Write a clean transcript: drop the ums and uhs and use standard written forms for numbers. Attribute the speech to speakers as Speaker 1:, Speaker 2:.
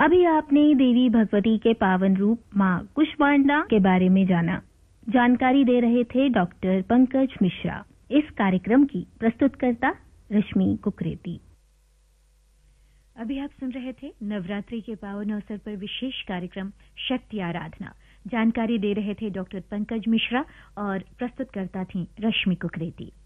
Speaker 1: अभी आपने देवी भगवती के पावन रूप मां कुष्मांडा के बारे में जाना। जानकारी दे रहे थे डॉक्टर पंकज मिश्रा। इस कार्यक्रम की प्रस्तुतकर्ता रश्मि कुकरेती।
Speaker 2: अभी आप सुन रहे थे नवरात्रि के पावन अवसर पर विशेष कार्यक्रम शक्ति आराधना। जानकारी दे रहे थे डॉक्टर पंकज मिश्रा और प्रस्तुतकर्ता थी रश्मि कुकरेती।